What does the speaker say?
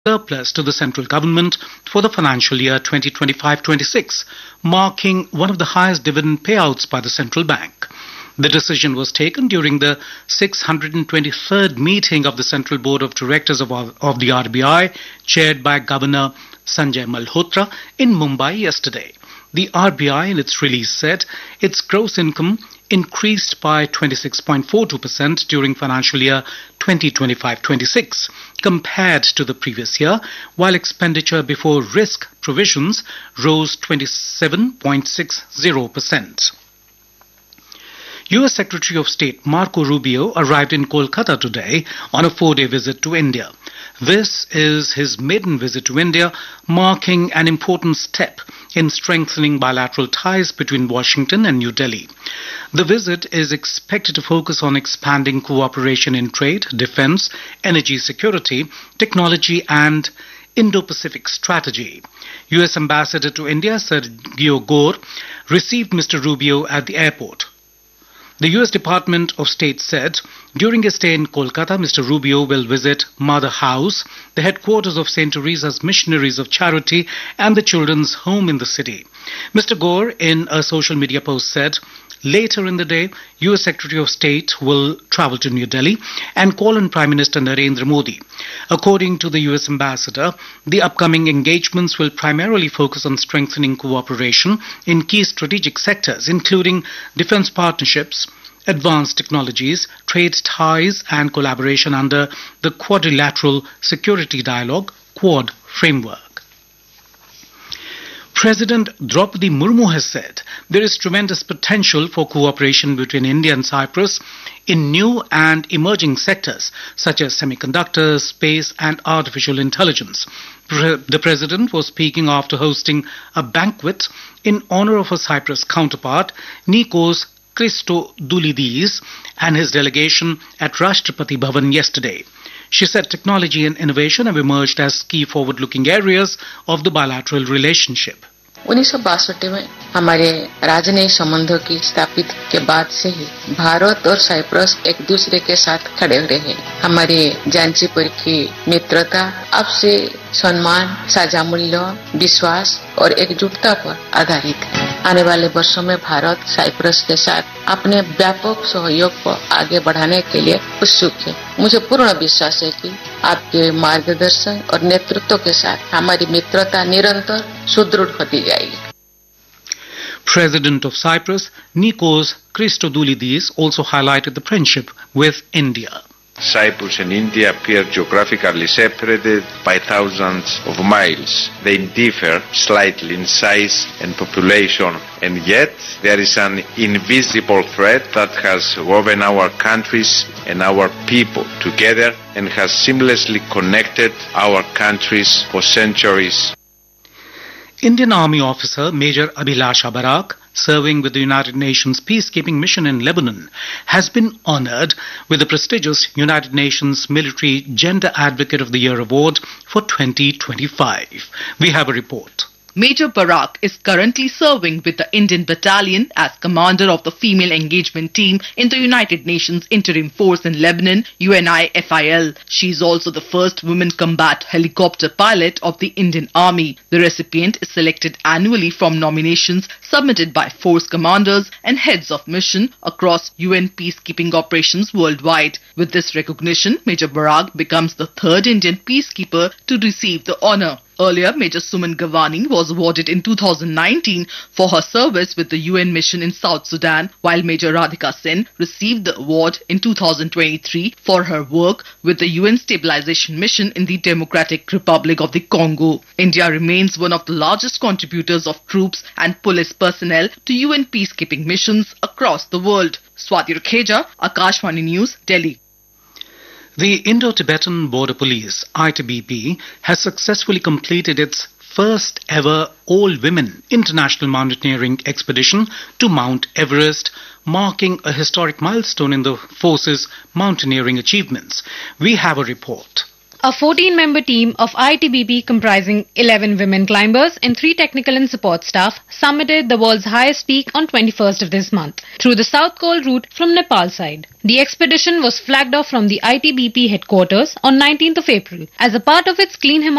surplus to the central government for the financial year 2025-26, marking one of the highest dividend payouts by the central bank. The decision was taken during the 623rd meeting of the Central Board of Directors of the RBI, chaired by Governor Sanjay Malhotra in Mumbai yesterday. The RBI in its release said its gross income increased by 26.42% during financial year 2025-26 compared to the previous year, while expenditure before risk provisions rose 27.60%. U.S. Secretary of State Marco Rubio arrived in Kolkata today on a 4-day visit to India. This is his maiden visit to India, marking an important step in strengthening bilateral ties between Washington and New Delhi. The visit is expected to focus on expanding cooperation in trade, defense, energy security, technology and Indo-Pacific strategy. U.S. Ambassador to India Sergio Gore received Mr. Rubio at the airport. The U.S. Department of State said during his stay in Kolkata, Mr. Rubio will visit Mother House, the headquarters of St. Teresa's Missionaries of Charity and the Children's Home in the city. Mr. Gore, in a social media post, said later in the day, U.S. Secretary of State will travel to New Delhi and call on Prime Minister Narendra Modi. According to the U.S. Ambassador, the upcoming engagements will primarily focus on strengthening cooperation in key strategic sectors, including defense partnerships, advanced technologies, trade ties and collaboration under the Quadrilateral Security Dialogue Quad framework. President Draupadi Murmu has said there is tremendous potential for cooperation between India and Cyprus in new and emerging sectors such as semiconductors, space and artificial intelligence. The President was speaking after hosting a banquet in honor of her Cyprus counterpart, Nikos Christodoulidis, and his delegation at Rashtrapati Bhavan yesterday. She said technology and innovation have emerged as key forward-looking areas of the bilateral relationship. 1962 में हमारे राजनयिक संबंधों की स्थापित के बाद से ही भारत और साइप्रस एक दूसरे के साथ खड़े रहे। हमारे जांचीपुर की मित्रता आपसे सम्मान, साझा मूल्य, विश्वास और एकजुटता पर आधारित है। आने वाले वर्षों में भारत साइप्रस के साथ अपने व्यापक सहयोग को आगे बढ़ाने के लिए उत्सुक है। मुझे पूर्ण विश्वास है कि आपके मार्गदर्शन और नेतृत्व के साथ हमारी मित्रता निरंतर सुदृढ़ होती जाएगी। President of Cyprus, Nikos Christodoulidis, also highlighted the friendship with India. Cyprus and India appear geographically separated by thousands of miles. They differ slightly in size and population, and yet there is an invisible thread that has woven our countries and our people together and has seamlessly connected our countries for centuries. Indian Army officer Major Abhilasha Barak, serving with the United Nations peacekeeping mission in Lebanon, has been honored with the prestigious United Nations Military Gender Advocate of the Year Award for 2025. We have a report. Major Barak is currently serving with the Indian Battalion as commander of the Female Engagement Team in the United Nations Interim Force in Lebanon, UNIFIL. She is also the first woman combat helicopter pilot of the Indian Army. The recipient is selected annually from nominations submitted by force commanders and heads of mission across UN peacekeeping operations worldwide. With this recognition, Major Barak becomes the third Indian peacekeeper to receive the honor. Earlier, Major Suman Gavani was awarded in 2019 for her service with the UN mission in South Sudan, while Major Radhika Sen received the award in 2023 for her work with the UN Stabilization Mission in the Democratic Republic of the Congo. India remains one of the largest contributors of troops and police personnel to UN peacekeeping missions across the world. Swati Rukheja, Akashvani News, Delhi. The Indo-Tibetan Border Police, ITBP, has successfully completed its first ever all-women international mountaineering expedition to Mount Everest, marking a historic milestone in the force's mountaineering achievements. We have a report. A 14-member team of ITBP comprising 11 women climbers and 3 technical and support staff summited the world's highest peak on 21st of this month through the South Col route from Nepal side. The expedition was flagged off from the ITBP headquarters on 19th of April as a part of its Clean Himalaya